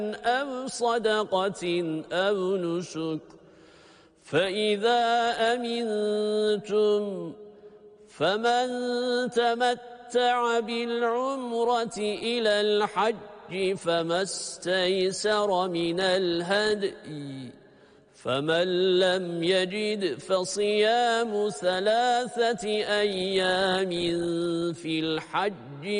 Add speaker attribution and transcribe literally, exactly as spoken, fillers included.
Speaker 1: أو صدقة أو نسك فإذا أمنتم فمن تمتع بالعمرة إلى الحج فما استيسر من الهدي فمن لم يجد فصيام ثلاثة أيام في الحج